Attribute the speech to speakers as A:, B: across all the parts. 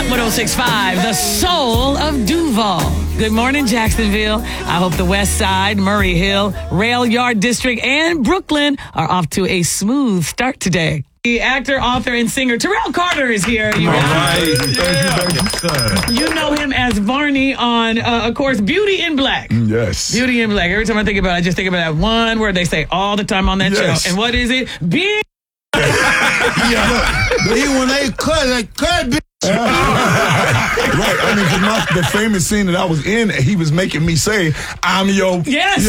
A: Hot 106.5, the soul of Duval. Good morning, Jacksonville. I hope the West Side, Murray Hill, Rail Yard District, and Brooklyn are off to a smooth start today. The actor, author, and singer Terrell Carter is here. You know him as Barney on, of course, Beauty in Black.
B: Yes.
A: Beauty in Black. Every time I think about it, I just think about that one word they say all the time on that show. And what is it? Being.
C: When they cut, bitch.
B: Right. I mean, 'cause the famous scene that I was in, he was making me say, I'm your...
A: Yes.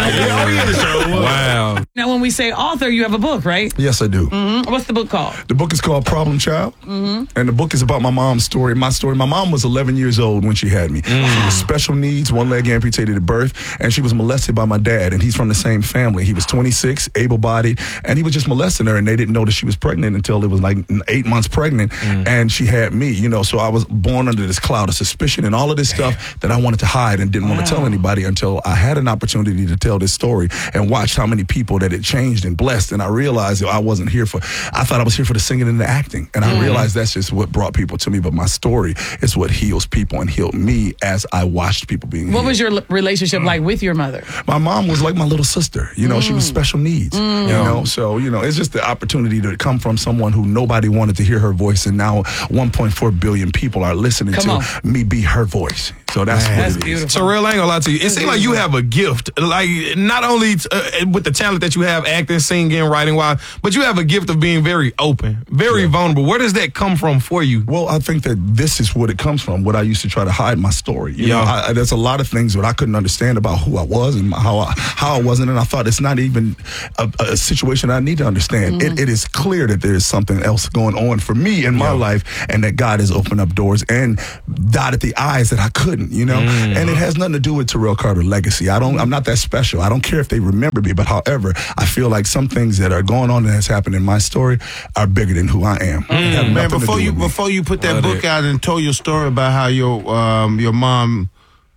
B: Wow.
A: Now, when we say author, you have a book, right?
B: Yes, I do.
A: Mm-hmm. What's the book called?
B: The book is called Problem Child. Mm-hmm. And the book is about my mom's story. My story. My mom was 11 years old when she had me. She was special needs, one leg amputated at birth, and she was molested by my dad, and he's from the same family. He was 26, able-bodied, and he was just molesting her, and they didn't know that she was pregnant until it was like 8 months pregnant, and she had me, so I was born under this cloud of suspicion and all of this stuff that I wanted to hide and didn't want to tell anybody until I had an opportunity to tell this story and watched how many people that it changed and blessed, and I realized that I wasn't here for, I thought I was here for the singing and the acting, and I realized that's just what brought people to me, but my story is what heals people and healed me as I watched people being healed.
A: What was your relationship like with your mother?
B: My mom was like my little sister, she was special needs, so, it's just the opportunity to come from someone who nobody wanted to hear her voice, and now 1.4 billion people are listening to me be her voice. So that's what it
A: beautiful.
B: is.
D: Terrell, I ain't gonna lie to you. It seems like you have a gift, like not only with the talent that you have, acting, singing, writing, but you have a gift of being very open, very vulnerable. Where does that come from for you?
B: Well, I think that this is what it comes from. What I used to try to hide my story. There's a lot of things that I couldn't understand about who I was and how I wasn't, and I thought it's not even a situation I need to understand. It is clear that there is something else going on for me in my life, and that God has opened up doors and dotted the I's that I couldn't, and it has nothing to do with Terrell Carter legacy. I'm not that special. I don't care if they remember me, but however, I feel like some things that are going on that has happened in my story are bigger than who I am.
C: Man, before you put that book out and told your story about how your mom,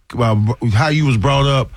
C: how you was brought up,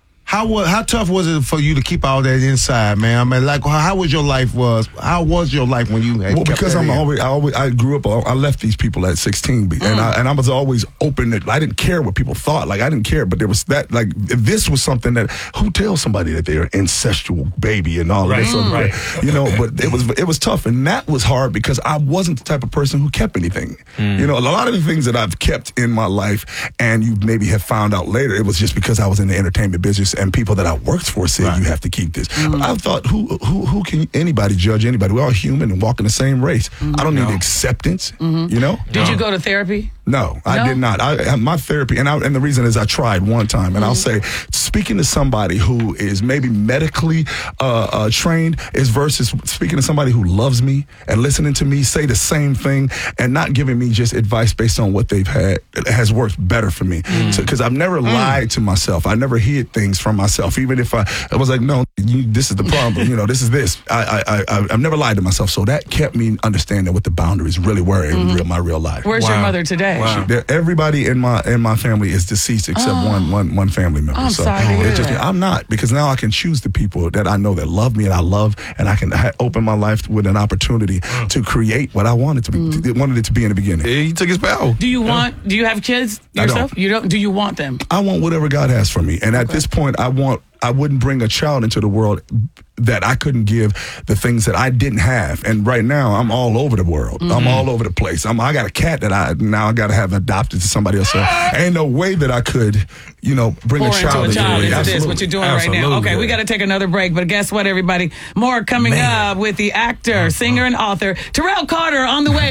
C: how tough was it for you to keep all that inside, man? I mean, like, how was your life? How was your life when you had?
B: Well, because I grew up. I left these people at 16, and I was always open. That I didn't care what people thought. Like I didn't care, but there was that. Like this was something that who tells somebody that they're incestual baby and all of this stuff, But it was tough, and that was hard because I wasn't the type of person who kept anything. A lot of the things that I've kept in my life, and you maybe have found out later, it was just because I was in the entertainment business. And people that I worked for said you have to keep this. But I thought, who can anybody judge anybody? We're all human and walk in the same race. I don't need acceptance. Did
A: you go to therapy?
B: No, I did not. My therapy, and the reason is I tried one time, and I'll say, speaking to somebody who is maybe medically trained is versus speaking to somebody who loves me and listening to me say the same thing and not giving me just advice based on what they've had has worked better for me. Because I've never lied to myself. I never hid things from myself, even if I was like, no, this is the problem. This is this. I've never lied to myself, so that kept me understanding what the boundaries really were in my real life.
A: Where's your mother today?
D: Wow.
B: Everybody in my family is deceased except one family member.
A: I'm sorry to hear that.
B: I'm not, because now I can choose the people that I know that love me and I love, and I can open my life with an opportunity to create what I wanted to be. Wanted it to be in the beginning.
D: Yeah, he took his power.
A: Do you you have kids yourself? You don't. Do you want them?
B: I want whatever God has for me, and at this point, I wouldn't bring a child into the world that I couldn't give the things that I didn't have. And right now, I'm all over the world. I'm all over the place. I got a cat that I got to have adopted to somebody else. So ain't no way that I could, bring a child into
A: this, what you're doing right now. Okay, we got to take another break. But guess what, everybody? More coming up with the actor, singer, and author, Terrell Carter on the way.